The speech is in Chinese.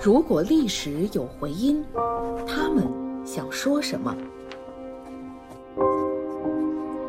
如果历史有回音，他们想说什么？